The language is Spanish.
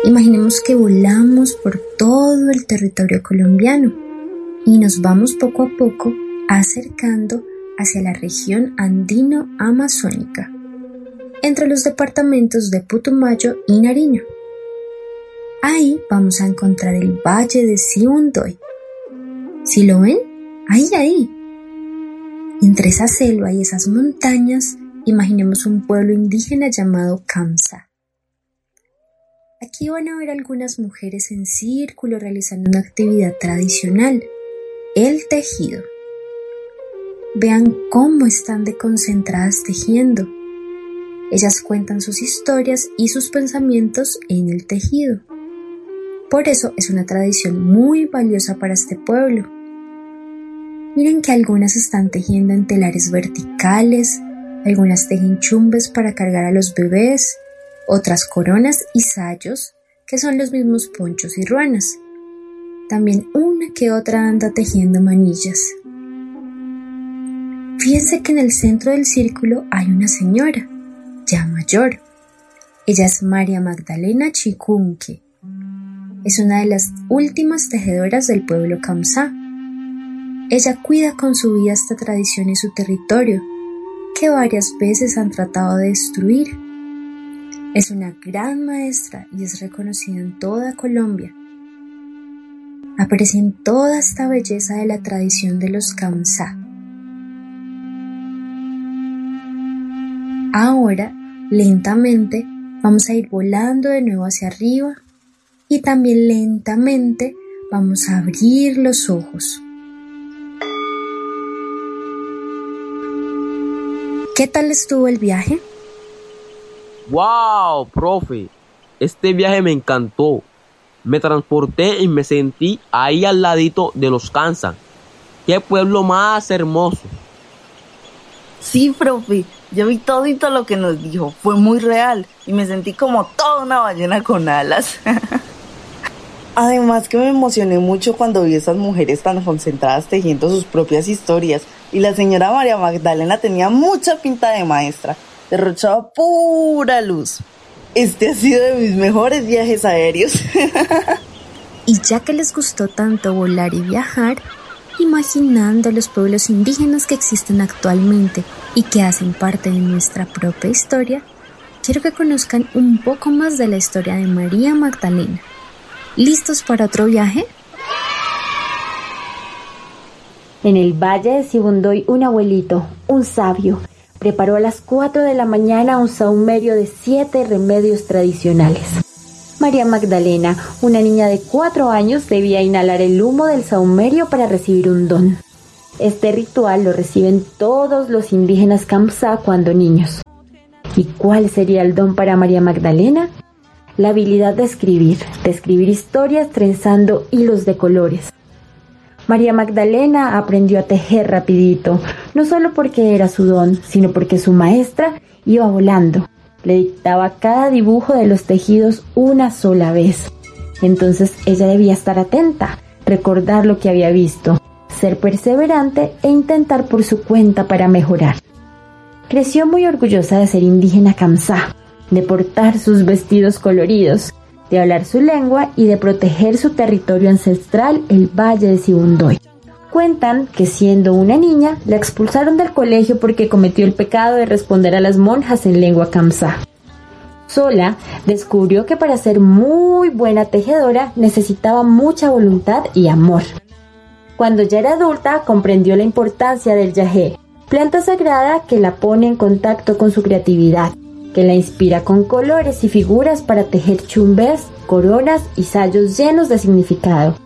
Imaginemos que volamos por todo el territorio colombiano y nos vamos poco a poco acercando hacia la región andino-amazónica, entre los departamentos de Putumayo y Nariño. Ahí vamos a encontrar el Valle de Sibundoy. ¿Sí lo ven? Ahí. Entre esa selva y esas montañas, imaginemos un pueblo indígena llamado Kamsa. Aquí van a ver algunas mujeres en círculo realizando una actividad tradicional, el tejido. Vean cómo están concentradas tejiendo. Ellas cuentan sus historias y sus pensamientos en el tejido. Por eso es una tradición muy valiosa para este pueblo. Miren que algunas están tejiendo en telares verticales, algunas tejen chumbes para cargar a los bebés, otras coronas y sayos, que son los mismos ponchos y ruanas. También una que otra anda tejiendo manillas. Fíjense que en el centro del círculo hay una señora, ya mayor. Ella es María Magdalena Chicunque. Es una de las últimas tejedoras del pueblo Kamsa. Ella cuida con su vida esta tradición y su territorio, que varias veces han tratado de destruir. Es una gran maestra y es reconocida en toda Colombia. Aprecien toda esta belleza de la tradición de los Kamsa. Ahora, lentamente, vamos a ir volando de nuevo hacia arriba y también lentamente vamos a abrir los ojos. ¿Qué tal estuvo el viaje? ¡Wow, profe! Este viaje me encantó. Me transporté y me sentí ahí al ladito de los Kamsa. ¡Qué pueblo más hermoso! Sí, profe, yo vi todito lo que nos dijo, fue muy real y me sentí como toda una ballena con alas. Además que me emocioné mucho cuando vi a esas mujeres tan concentradas tejiendo sus propias historias y la señora María Magdalena tenía mucha pinta de maestra, derrochaba pura luz. Este ha sido de mis mejores viajes aéreos. Y ya que les gustó tanto volar y viajar, imaginando los pueblos indígenas que existen actualmente y que hacen parte de nuestra propia historia, quiero que conozcan un poco más de la historia de María Magdalena. ¿Listos para otro viaje? En el Valle de Sibundoy, un abuelito, un sabio, preparó a las 4 de la mañana un sahumerio de 7 remedios tradicionales. María Magdalena, una niña de 4 años, debía inhalar el humo del sahumerio para recibir un don. Este ritual lo reciben todos los indígenas Kamsa cuando niños. ¿Y cuál sería el don para María Magdalena? La habilidad de escribir historias trenzando hilos de colores. María Magdalena aprendió a tejer rapidito, no solo porque era su don, sino porque su maestra iba volando. Le dictaba cada dibujo de los tejidos una sola vez. Entonces ella debía estar atenta, recordar lo que había visto, ser perseverante e intentar por su cuenta para mejorar. Creció muy orgullosa de ser indígena Kamsa, de portar sus vestidos coloridos, de hablar su lengua y de proteger su territorio ancestral, el Valle de Sibundoy. Cuentan que siendo una niña, la expulsaron del colegio porque cometió el pecado de responder a las monjas en lengua Kamsa. Sola, descubrió que para ser muy buena tejedora necesitaba mucha voluntad y amor. Cuando ya era adulta, comprendió la importancia del yagé, planta sagrada que la pone en contacto con su creatividad, que la inspira con colores y figuras para tejer chumbés, coronas y sayos llenos de significado.